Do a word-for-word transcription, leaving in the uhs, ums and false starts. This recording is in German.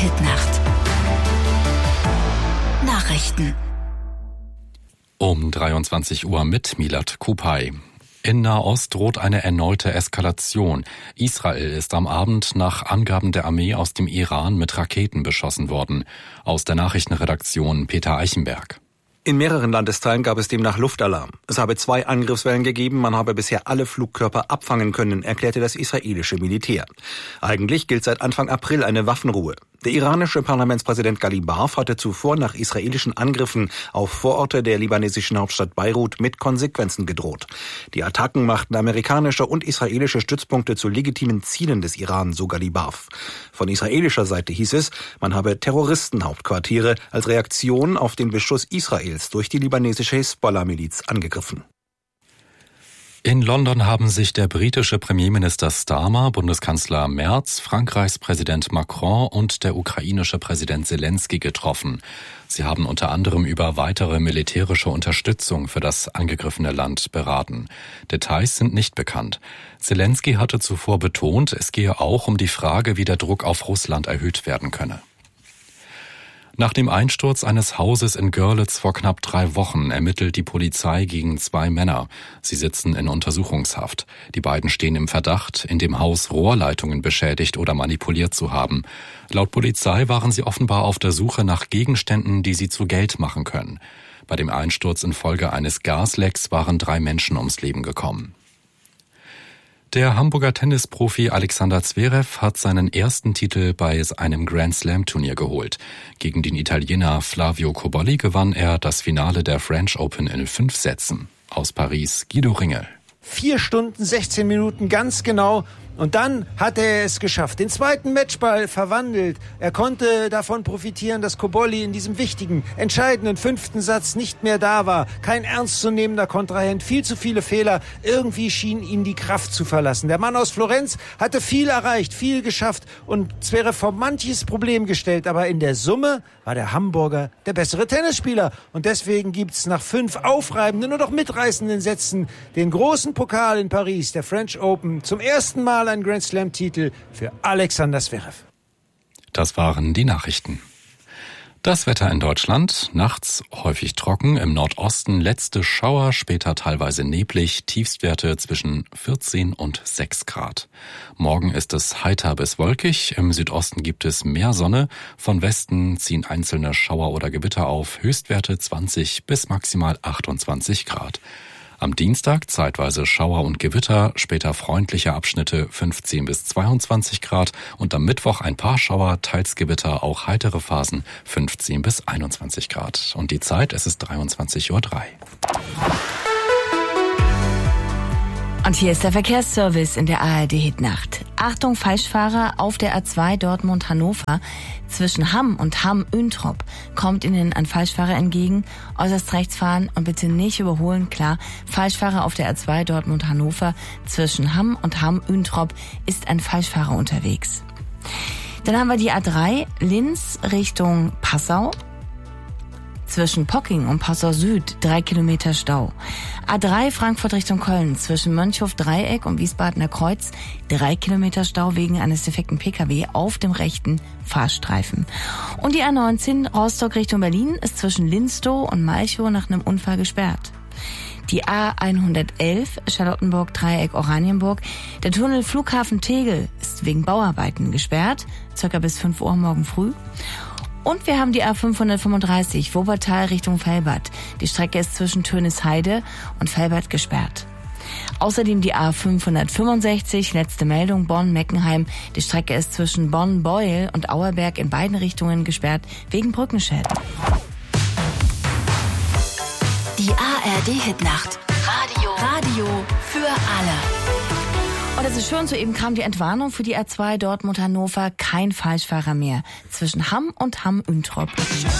Hitnacht. Nachrichten. Um dreiundzwanzig Uhr mit Milad Kupay. In Nahost droht eine erneute Eskalation. Israel ist am Abend nach Angaben der Armee aus dem Iran mit Raketen beschossen worden. Aus der Nachrichtenredaktion Peter Eichenberg. In mehreren Landesteilen gab es demnach Luftalarm. Es habe zwei Angriffswellen gegeben, man habe bisher alle Flugkörper abfangen können, erklärte das israelische Militär. Eigentlich gilt seit Anfang April eine Waffenruhe. Der iranische Parlamentspräsident Ghalibaf hatte zuvor nach israelischen Angriffen auf Vororte der libanesischen Hauptstadt Beirut mit Konsequenzen gedroht. Die Attacken machten amerikanische und israelische Stützpunkte zu legitimen Zielen des Iran, so Ghalibaf. Von israelischer Seite hieß es, man habe Terroristenhauptquartiere als Reaktion auf den Beschuss Israels durch die libanesische Hisbollah-Miliz angegriffen. In London haben sich der britische Premierminister Starmer, Bundeskanzler Merz, Frankreichs Präsident Macron und der ukrainische Präsident Zelensky getroffen. Sie haben unter anderem über weitere militärische Unterstützung für das angegriffene Land beraten. Details sind nicht bekannt. Zelensky hatte zuvor betont, es gehe auch um die Frage, wie der Druck auf Russland erhöht werden könne. Nach dem Einsturz eines Hauses in Görlitz vor knapp drei Wochen ermittelt die Polizei gegen zwei Männer. Sie sitzen in Untersuchungshaft. Die beiden stehen im Verdacht, in dem Haus Rohrleitungen beschädigt oder manipuliert zu haben. Laut Polizei waren sie offenbar auf der Suche nach Gegenständen, die sie zu Geld machen können. Bei dem Einsturz infolge eines Gaslecks waren drei Menschen ums Leben gekommen. Der Hamburger Tennisprofi Alexander Zverev hat seinen ersten Titel bei einem Grand-Slam-Turnier geholt. Gegen den Italiener Flavio Cobolli gewann er das Finale der French Open in fünf Sätzen. Aus Paris Guido Ringel. Vier Stunden, sechzehn Minuten ganz genau. Und dann hat er es geschafft. Den zweiten Matchball verwandelt. Er konnte davon profitieren, dass Cobolli in diesem wichtigen, entscheidenden fünften Satz nicht mehr da war. Kein ernstzunehmender Kontrahent, viel zu viele Fehler. Irgendwie schien ihn die Kraft zu verlassen. Der Mann aus Florenz hatte viel erreicht, viel geschafft und Zverev vor manches Problem gestellt. Aber in der Summe war der Hamburger der bessere Tennisspieler. Und deswegen gibt's nach fünf aufreibenden und auch mitreißenden Sätzen den großen Pokal in Paris, der French Open, zum ersten Mal ein Grand-Slam-Titel für Alexander Zverev. Das waren die Nachrichten. Das Wetter in Deutschland, nachts häufig trocken, im Nordosten letzte Schauer, später teilweise neblig, Tiefstwerte zwischen vierzehn und sechs Grad. Morgen ist es heiter bis wolkig, im Südosten gibt es mehr Sonne, von Westen ziehen einzelne Schauer oder Gewitter auf, Höchstwerte zwanzig bis maximal achtundzwanzig Grad. Am Dienstag zeitweise Schauer und Gewitter, später freundliche Abschnitte fünfzehn bis zweiundzwanzig Grad und am Mittwoch ein paar Schauer, teils Gewitter, auch heitere Phasen fünfzehn bis einundzwanzig Grad. Und die Zeit, es ist dreiundzwanzig Uhr drei. Und hier ist der Verkehrsservice in der A R D-Hitnacht. Achtung, Falschfahrer auf der A zwei Dortmund-Hannover. Zwischen Hamm und Hamm-Üntrop kommt Ihnen ein Falschfahrer entgegen. Äußerst rechts fahren und bitte nicht überholen. Klar, Falschfahrer auf der A zwei Dortmund-Hannover. Zwischen Hamm und Hamm-Üntrop ist ein Falschfahrer unterwegs. Dann haben wir die A drei Linz Richtung Passau. Zwischen Pocking und Passau Süd drei Kilometer Stau. A drei Frankfurt Richtung Köln zwischen Mönchhof Dreieck und Wiesbadener Kreuz drei Kilometer Stau wegen eines defekten P K W auf dem rechten Fahrstreifen. Und die A neunzehn Rostock Richtung Berlin ist zwischen Linstow und Malchow nach einem Unfall gesperrt. Die A hundertelf Charlottenburg Dreieck Oranienburg. Der Tunnel Flughafen Tegel ist wegen Bauarbeiten gesperrt, circa bis fünf Uhr morgen früh. Und wir haben die A fünfhundertfünfunddreißig Wuppertal Richtung Velbert. Die Strecke ist zwischen Tönisheide und Velbert gesperrt. Außerdem die A fünfhundertfünfundsechzig, letzte Meldung, Bonn-Meckenheim. Die Strecke ist zwischen Bonn-Beuel und Auerberg in beiden Richtungen gesperrt, wegen Brückenschäden. Die A R D-Hitnacht. Radio. Radio für alle. Und es ist schön, soeben kam die Entwarnung für die A zwei Dortmund-Hannover. Kein Falschfahrer mehr zwischen Hamm und Hamm-Üntrop.